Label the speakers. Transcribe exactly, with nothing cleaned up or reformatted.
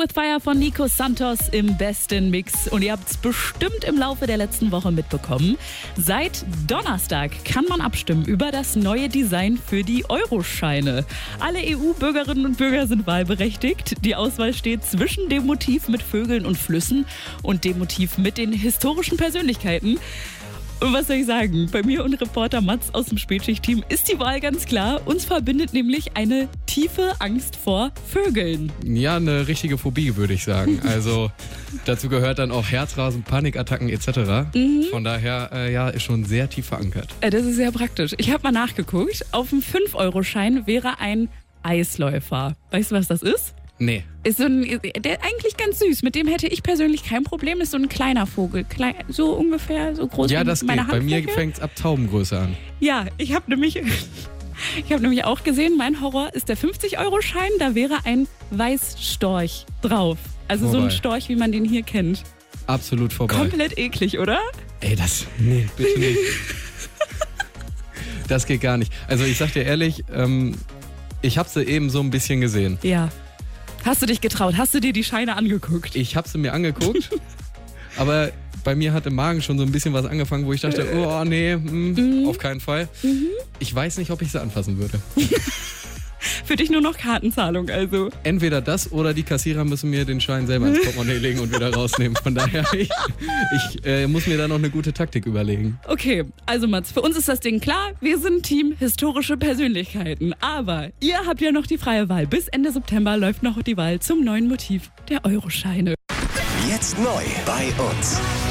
Speaker 1: with Fire von Nico Santos im besten Mix. Und ihr habt es bestimmt im Laufe der letzten Woche mitbekommen. Seit Donnerstag kann man abstimmen über das neue Design für die Euroscheine. Alle E U-Bürgerinnen und Bürger sind wahlberechtigt. Die Auswahl steht zwischen dem Motiv mit Vögeln und Flüssen und dem Motiv mit den historischen Persönlichkeiten. Und was soll ich sagen? Bei mir und Reporter Mats aus dem Spätschicht-Team ist die Wahl ganz klar. Uns verbindet nämlich eine tiefe Angst vor Vögeln.
Speaker 2: Ja, eine richtige Phobie, würde ich sagen. Also dazu gehört dann auch Herzrasen, Panikattacken et cetera. Mhm. Von daher, äh, ja, ist schon sehr tief verankert.
Speaker 1: Äh, das ist sehr praktisch. Ich habe mal nachgeguckt. Auf dem fünf Euro Schein wäre ein Eisläufer. Weißt du, was das ist?
Speaker 2: Nee.
Speaker 1: Ist so ein, der eigentlich ganz süß. Mit dem hätte ich persönlich kein Problem. Ist so ein kleiner Vogel. Klein, so ungefähr, so groß
Speaker 2: ja,
Speaker 1: wie
Speaker 2: das
Speaker 1: meine
Speaker 2: geht. Bei
Speaker 1: Handfläche.
Speaker 2: mir fängt es ab Taubengröße an.
Speaker 1: Ja, ich habe nämlich, ich hab nämlich auch gesehen, mein Horror ist der fünfzig Euro Schein. Da wäre ein Weißstorch drauf. Also
Speaker 2: vorbei.
Speaker 1: so ein Storch, wie man den hier kennt.
Speaker 2: Absolut vorbei.
Speaker 1: Komplett eklig, oder?
Speaker 2: Ey, das... Nee, bitte nicht. Das geht gar nicht. Also ich sag dir ehrlich, ähm, ich habe sie eben so ein bisschen gesehen.
Speaker 1: Ja. Hast du dich getraut? Hast du dir die Scheine angeguckt?
Speaker 2: Ich habe sie mir angeguckt, aber bei mir hat im Magen schon so ein bisschen was angefangen, wo ich dachte, oh nee, mh, mhm. auf keinen Fall. Mhm. Ich weiß nicht, ob ich sie anfassen würde.
Speaker 1: Für dich nur noch Kartenzahlung also.
Speaker 2: Entweder das oder die Kassierer müssen mir den Schein selber ins Portemonnaie legen und wieder rausnehmen. Von daher, ich, ich äh, muss mir da noch eine gute Taktik überlegen.
Speaker 1: Okay, also Mats, für uns ist das Ding klar. Wir sind Team historische Persönlichkeiten. Aber ihr habt ja noch die freie Wahl. Bis Ende September läuft noch die Wahl zum neuen Motiv der Euroscheine.
Speaker 3: Jetzt neu bei uns.